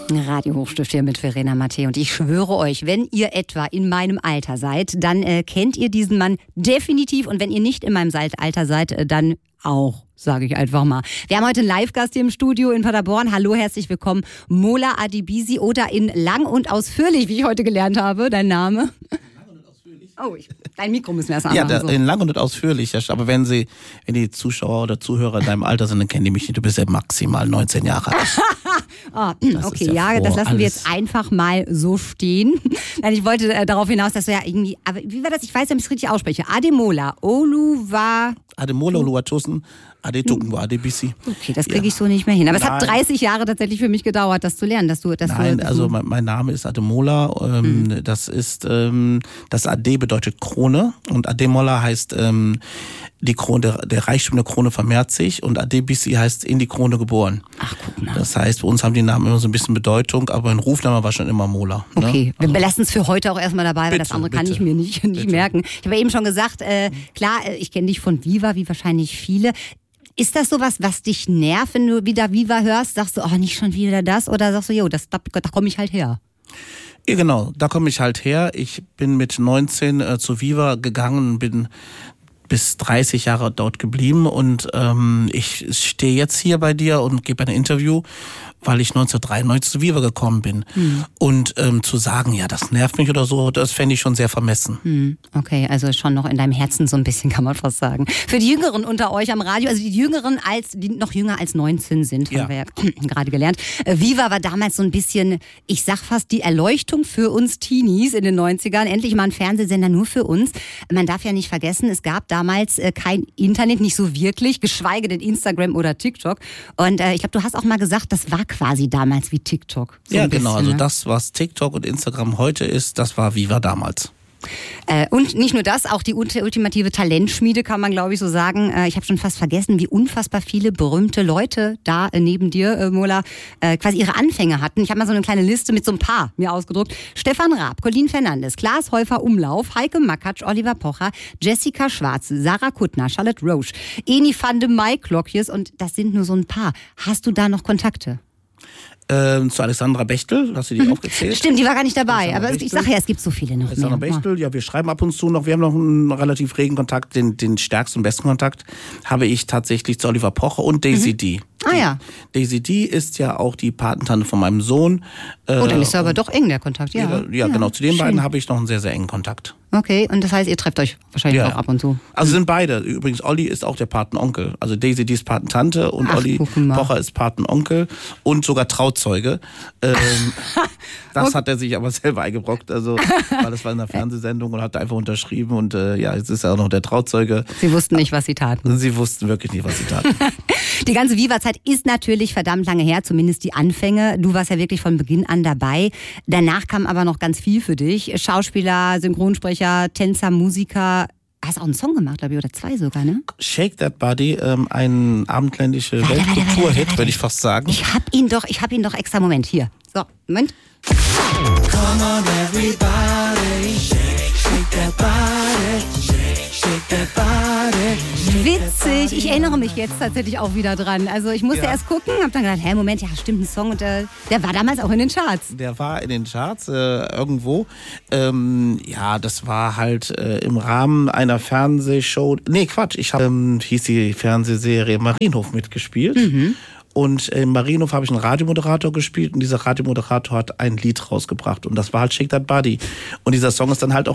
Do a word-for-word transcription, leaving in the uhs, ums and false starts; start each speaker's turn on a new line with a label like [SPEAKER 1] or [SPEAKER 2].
[SPEAKER 1] Radio Hochstift hier mit Verena Mattei und ich schwöre euch, wenn ihr etwa in meinem Alter seid, dann äh, kennt ihr diesen Mann definitiv und wenn ihr nicht in meinem Alter seid, äh, dann auch, sage ich einfach mal. Wir haben heute einen Live-Gast hier im Studio in Paderborn. Hallo, herzlich willkommen, Mola Adebisi oder in lang und ausführlich, wie ich heute gelernt habe, dein Name? Oh, ich, dein Mikro müssen wir erst anmachen.
[SPEAKER 2] Ja,
[SPEAKER 1] so.
[SPEAKER 2] in lang und ausführlich. Aber wenn sie, wenn die Zuschauer oder Zuhörer in deinem Alter sind, dann kennen die mich nicht. Du bist ja maximal neunzehn Jahre alt.
[SPEAKER 1] oh, okay, ja, ja das lassen alles. wir jetzt einfach mal so stehen. Ich wollte äh, darauf hinaus, dass du ja irgendwie, aber wie war das? Ich weiß nicht, ob ich es richtig ausspreche. Ademola Oluwa...
[SPEAKER 2] Ademola Oluwatosin Adetokunbo Adebisi.
[SPEAKER 1] Okay, das kriege ich ja. so nicht mehr hin. Aber Nein. es hat dreißig Jahre tatsächlich für mich gedauert, das zu lernen. Dass du, dass
[SPEAKER 2] Nein,
[SPEAKER 1] du,
[SPEAKER 2] also mein, mein Name ist Ademola. Ähm, mhm. Das ist, ähm, das Ade bedeutet Krone und Ademola heißt, ähm, die Krone, der, der Reichtum der Krone vermehrt sich und Adebisi heißt in die Krone geboren.
[SPEAKER 1] Ach, guck mal.
[SPEAKER 2] Das heißt, bei uns haben die Namen immer so ein bisschen Bedeutung, aber ein Rufname war schon immer Mola.
[SPEAKER 1] Okay,
[SPEAKER 2] ne?
[SPEAKER 1] wir also, belassen es für heute auch erstmal dabei,
[SPEAKER 2] bitte,
[SPEAKER 1] weil das andere
[SPEAKER 2] bitte,
[SPEAKER 1] kann ich mir nicht, nicht merken. Ich habe eben schon gesagt, äh, klar, ich kenne dich von Viva, wie wahrscheinlich viele. Ist das sowas, was dich nervt, wenn du wieder Viva hörst? Sagst du, oh, nicht schon wieder das? Oder sagst du, jo, das, da, da komme ich halt her?
[SPEAKER 2] Ja, genau, da komme ich halt her. Ich bin mit neunzehn äh, zu Viva gegangen, bin bis dreißig Jahre dort geblieben und ähm, ich stehe jetzt hier bei dir und gebe ein Interview, weil ich neunzehnhundertdreiundneunzig zu Viva gekommen bin. Hm. Und ähm, zu sagen, ja, das nervt mich oder so, das fände ich schon sehr vermessen.
[SPEAKER 1] Hm. Okay, also schon noch in deinem Herzen so ein bisschen, kann man fast sagen. Für die Jüngeren unter euch am Radio, also die Jüngeren, als die noch jünger als neunzehn sind, haben ja. wir ja gerade gelernt. Viva war damals so ein bisschen, ich sag fast, die Erleuchtung für uns Teenies in den neunzigern. Endlich mal ein Fernsehsender nur für uns. Man darf ja nicht vergessen, es gab damals äh, kein Internet, nicht so wirklich, geschweige denn Instagram oder TikTok. Und äh, ich glaube, du hast auch mal gesagt, das war quasi damals wie TikTok. So
[SPEAKER 2] ja,
[SPEAKER 1] ein bisschen,
[SPEAKER 2] genau. Also
[SPEAKER 1] ne?
[SPEAKER 2] das, was TikTok und Instagram heute ist, das war Viva damals.
[SPEAKER 1] Äh, und nicht nur das, auch die ultimative Talentschmiede, kann man glaube ich so sagen. Äh, ich habe schon fast vergessen, wie unfassbar viele berühmte Leute da äh, neben dir, äh, Mola, äh, quasi ihre Anfänge hatten. Ich habe mal so eine kleine Liste mit so ein paar mir ausgedruckt. Stefan Raab, Colin Fernandes, Klaas Häufer Umlauf, Heike Makatsch, Oliver Pocher, Jessica Schwarz, Sarah Kuttner, Charlotte Roche, Eni van de Maiklokjes und das sind nur so ein paar. Hast du da noch Kontakte?
[SPEAKER 2] Ähm, zu Alexandra Bechtel, hast du die mhm. aufgezählt?
[SPEAKER 1] Stimmt, die war gar nicht dabei,
[SPEAKER 2] Alexandra
[SPEAKER 1] aber
[SPEAKER 2] Bechtel.
[SPEAKER 1] Ich sage ja, es gibt so viele noch
[SPEAKER 2] Alexandra
[SPEAKER 1] mehr.
[SPEAKER 2] Bechtel, ja, wir schreiben ab und zu noch, wir haben noch einen relativ regen Kontakt, den, den stärksten und besten Kontakt habe ich tatsächlich zu Oliver Pocher und Daisy mhm. D.
[SPEAKER 1] Ah ja.
[SPEAKER 2] Daisy D ist ja auch die Patentante von meinem Sohn.
[SPEAKER 1] Oh, dann ist ja aber doch eng der Kontakt, ja.
[SPEAKER 2] Ja, ja, ja genau, zu den schön. beiden habe ich noch einen sehr, sehr engen Kontakt.
[SPEAKER 1] Okay, und das heißt, ihr trefft euch wahrscheinlich ja. auch ab und zu?
[SPEAKER 2] Also sind beide. Übrigens, Olli ist auch der Patenonkel. Also Daisy D ist Patentante und Ach, Olli Pocher ist Patenonkel und sogar Trauzeuge. Ähm, das okay. hat er sich aber selber eingebrockt, also, weil das war in einer Fernsehsendung und hat einfach unterschrieben und äh, ja, jetzt ist er auch noch der Trauzeuge.
[SPEAKER 1] Sie wussten nicht, was sie taten.
[SPEAKER 2] Sie wussten wirklich nicht, was sie taten.
[SPEAKER 1] Die ganze Viva-Zeit ist natürlich verdammt lange her, zumindest die Anfänge. Du warst ja wirklich von Beginn an dabei. Danach kam aber noch ganz viel für dich. Schauspieler, Synchronsprecher, Tänzer, Musiker. Hast auch einen Song gemacht, glaube ich, oder zwei sogar, ne?
[SPEAKER 2] Shake That Body, ähm, ein abendländischer Weltkulturhit, würde ich fast sagen.
[SPEAKER 1] Ich hab ihn doch, ich hab ihn doch extra, Moment, hier. So, Moment.
[SPEAKER 3] Come on everybody, shake, shake that body, shake, shake that body.
[SPEAKER 1] Witzig, ich erinnere mich jetzt tatsächlich auch wieder dran. Also ich musste ja. erst gucken, hab dann gedacht, hä, Moment, ja, stimmt, ein Song und äh, der war damals auch in den Charts.
[SPEAKER 2] Der war in den Charts äh, irgendwo. Ähm, ja, das war halt äh, im Rahmen einer Fernsehshow. Nee, Quatsch, ich habe, ähm, hieß die Fernsehserie Marienhof mitgespielt. Mhm. Und im Marienhof habe ich einen Radiomoderator gespielt und dieser Radiomoderator hat ein Lied rausgebracht und das war halt Shake That Body. Und dieser Song ist dann halt auch